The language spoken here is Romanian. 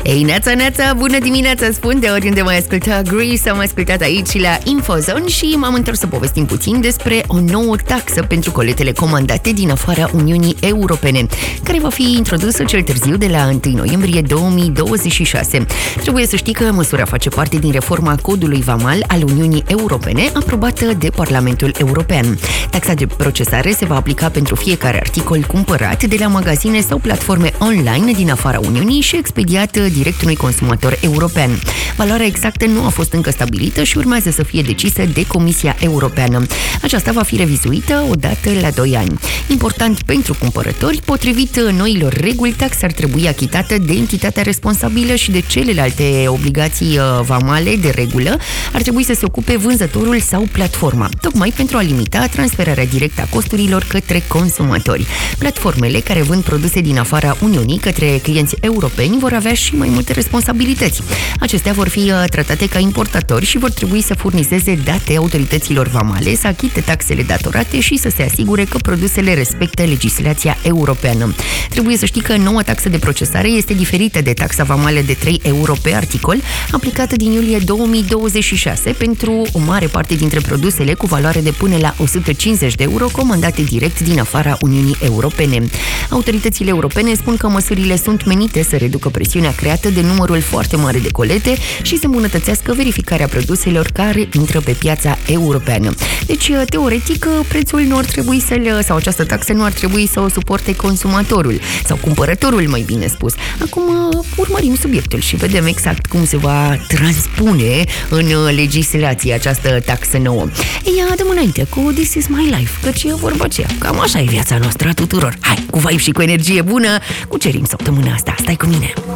Ei, neața, neața, bună dimineața, spun de oriunde mai asculta Grease, am ascultat aici la InfoZone și m-am întors să povestim puțin despre o nouă taxă pentru coletele comandate din afara Uniunii Europene, care va fi introdusă cel târziu de la 1 noiembrie 2026. Trebuie să știi că măsura face parte din reforma codului vamal al Uniunii Europene, aprobată de Parlamentul European. Taxa de procesare se va aplica pentru fiecare articol cumpărat de la magazine sau platforme online din afara Uniunii și expediat direct unui consumator european. Valoarea exactă nu a fost încă stabilită și urmează să fie decisă de Comisia Europeană. Aceasta va fi revizuită odată la 2 ani. Important pentru cumpărători, potrivit noilor reguli, taxa ar trebui achitată de entitatea responsabilă și de celelalte obligații vamale de regulă ar trebui să se ocupe vânzătorul sau platforma, tocmai pentru a limita transferarea directă a costurilor către consumatori. Platformele care vând produse din afara Uniunii către clienți europeni vor avea și mai multe responsabilități. Acestea vor fi tratate ca importatori și vor trebui să furnizeze date autorităților vamale, să achite taxele datorate și să se asigure că produsele respectă legislația europeană. Trebuie să știi că noua taxă de procesare este diferită de taxa vamală de 3 euro pe articol, aplicată din iulie 2026 pentru o mare parte dintre produsele cu valoare de până la 150 de euro comandate direct din afara Uniunii Europene. Autoritățile europene spun că măsurile sunt menite să reducă presiunea creată de numărul foarte mare de colete și să îmbunătățească verificarea produselor care intră pe piața europeană. Deci, teoretic, prețul nu ar trebui sau această taxă nu ar trebui să o suporte consumatorul sau cumpărătorul, mai bine spus. Acum urmărim subiectul și vedem exact cum se va transpune în legislație această taxă nouă. Ei, dăm înainte cu This Is My Life, căci e vorba aceea. Cam așa e viața noastră a tuturor. Hai, cu vibe și cu energie bună, cucerim săptămâna asta. Stai cu mine!